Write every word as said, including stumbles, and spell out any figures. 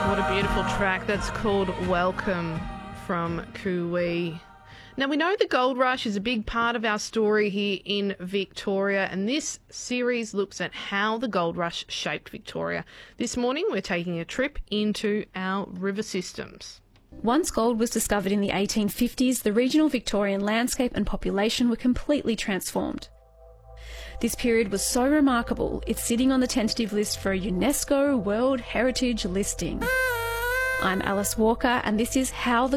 What a beautiful track. That's called Welcome from Cooee. Now, we know the gold rush is a big part of our story here in Victoria, and this series looks at how the gold rush shaped Victoria. This morning, we're taking a trip into our river systems. Once gold was discovered in the eighteen fifties, the regional Victorian landscape and population were completely transformed. This period was so remarkable, it's sitting on the tentative list for a UNESCO World Heritage listing. I'm Alice Walker, and this is How the